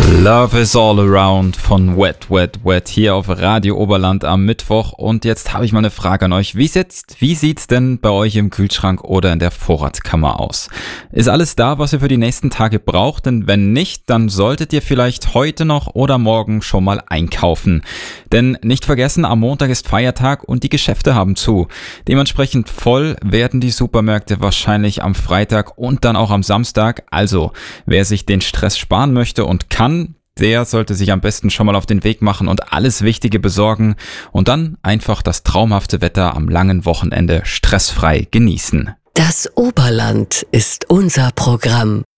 Love is all around von Wet, Wet, Wet hier auf Radio Oberland am Mittwoch. Und jetzt habe ich mal eine Frage an euch. Wie sieht's denn bei euch im Kühlschrank oder in der Vorratskammer aus? Ist alles da, was ihr für die nächsten Tage braucht? Denn wenn nicht, dann solltet ihr vielleicht heute noch oder morgen schon mal einkaufen. Denn nicht vergessen, am Montag ist Feiertag und die Geschäfte haben zu. Dementsprechend voll werden die Supermärkte wahrscheinlich am Freitag und dann auch am Samstag. Also, wer sich den Stress sparen möchte und kann, der sollte sich am besten schon mal auf den Weg machen und alles Wichtige besorgen und dann einfach das traumhafte Wetter am langen Wochenende stressfrei genießen. Das Oberland ist unser Programm.